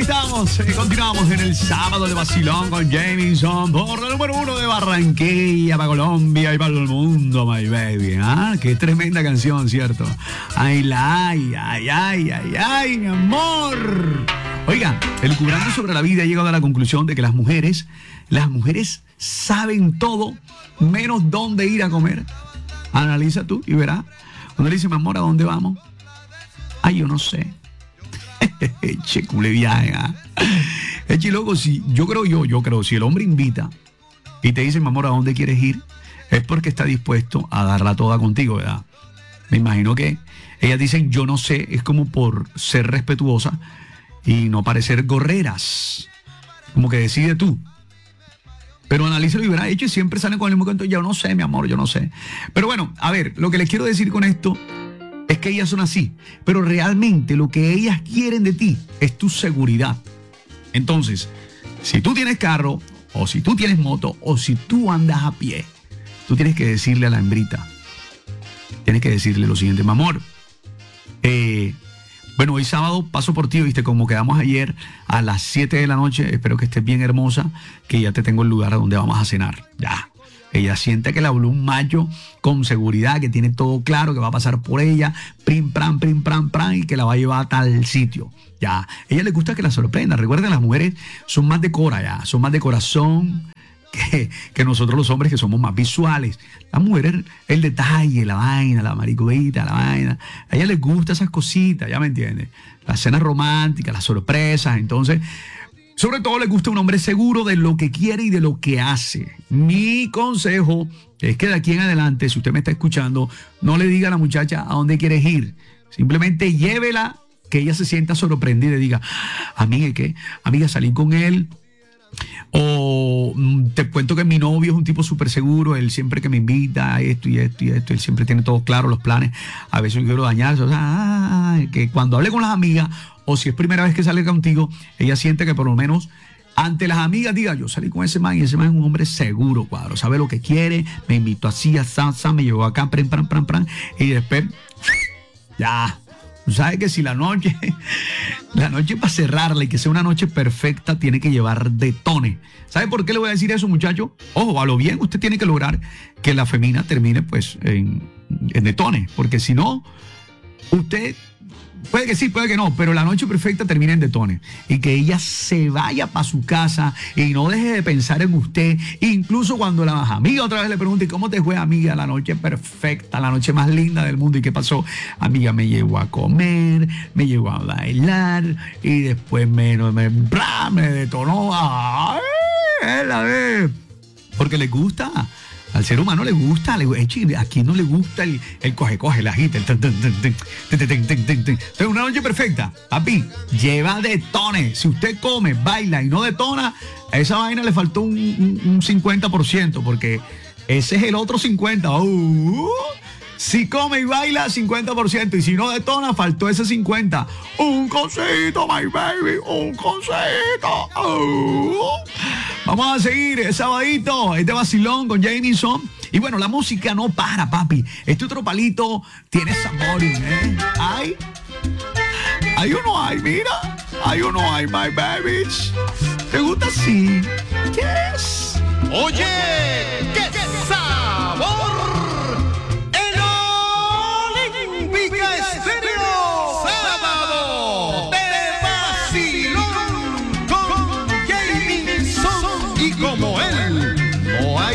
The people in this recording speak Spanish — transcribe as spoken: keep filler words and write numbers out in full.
estamos, eh, continuamos en el sábado de vacilón con Jamison por la número uno de Barranquilla para Colombia y para el mundo, my baby. ¿Ah? Qué tremenda canción, ¿cierto? Ay, la, ay, ay, ay, ay, ay, mi amor. Oiga, el Cubrando sobre la vida ha llegado a la conclusión de que las mujeres, las mujeres saben todo menos dónde ir a comer. Analiza tú y verás. Cuando le dice, mi amor, ¿a dónde vamos? Ay, yo no sé. Che, cule viaje, ¿ah? Eche, loco, si yo creo yo, yo creo, si el hombre invita y te dice, mi amor, ¿a dónde quieres ir? Es porque está dispuesto a darla toda contigo, ¿verdad? Me imagino que ellas dicen, yo no sé, es como por ser respetuosa y no parecer gorreras. Como que decide tú. Pero analízalo y verás, hecho, y siempre salen con el mismo canto, yo no sé, mi amor, yo no sé. Pero bueno, a ver, lo que les quiero decir con esto es que ellas son así, pero realmente lo que ellas quieren de ti es tu seguridad. Entonces, si tú tienes carro, o si tú tienes moto, o si tú andas a pie, tú tienes que decirle a la hembrita, tienes que decirle lo siguiente, mi amor, eh, bueno, hoy sábado paso por ti, viste, como quedamos ayer a las siete de la noche, espero que estés bien hermosa, que ya te tengo el lugar a donde vamos a cenar, ya. Ella siente que le habló un macho con seguridad, que tiene todo claro, que va a pasar por ella, prim, pram, prim, pram, pram, y que la va a llevar a tal sitio. Ya, a ella le gusta que la sorprenda. Recuerden, las mujeres son más de cora, ya, son más de corazón que, que nosotros los hombres, que somos más visuales. Las mujeres, el detalle, la vaina, la maricuita, la vaina. A ella les gusta esas cositas, ya me entiendes. Las cenas románticas, las sorpresas, entonces... Sobre todo le gusta un hombre seguro de lo que quiere y de lo que hace. Mi consejo es que de aquí en adelante, si usted me está escuchando, no le diga a la muchacha a dónde quieres ir. Simplemente llévela, que ella se sienta sorprendida y diga, amiga, ¿qué? Amiga, salí con él. O te cuento que mi novio es un tipo súper seguro, él siempre que me invita a esto y esto y esto, él siempre tiene todo claro, los planes. A veces yo quiero dañarse, o sea, ah, que cuando hable con las amigas, o si es primera vez que sale contigo, ella siente que por lo menos ante las amigas diga, yo salí con ese man y ese man es un hombre seguro, cuadro, sabe lo que quiere, me invitó así, a Sansa, me llevó acá, pran, pran, pran, pran, y después, ya. ¿Sabes que si la noche, la noche para cerrarla y que sea una noche perfecta, tiene que llevar detones? ¿Sabe por qué le voy a decir eso, muchacho? Ojo, a lo bien usted tiene que lograr que la femina termine pues en, en detones, porque si no, usted... Puede que sí, puede que no, pero la noche perfecta termina en detones. Y que ella se vaya para su casa y no deje de pensar en usted. Incluso cuando la amiga otra vez le pregunte, ¿cómo te fue, amiga? La noche perfecta, la noche más linda del mundo. ¿Y qué pasó? Amiga, me llevó a comer, me llevó a bailar y después me, me, me detonó. ¡Ay! La vez. Porque le gusta. Al ser humano le gusta, le, ¿a quién no le gusta el, el coge-coge, el agita, el ten, ten, ten, ten, ten, ten, ten, ten, ten? Entonces, una noche perfecta, papi, lleva detones. Si usted come, baila y no detona, a esa vaina le faltó un, un, un cincuenta por ciento, porque ese es el otro cincuenta por ciento. Uh, si come y baila, cincuenta por ciento. Y si no detona, faltó ese cincuenta por ciento. Un consejito, my baby, un consejito. Uh. Vamos a seguir, es sabadito, este vacilón con Jamison. Y bueno, la música no para, papi. Este otro palito tiene sabor, ¿eh? Hay, hay uno, hay, mira. Hay uno, hay, my babies. ¿Te gusta así? Yes. Oye, qué sabor.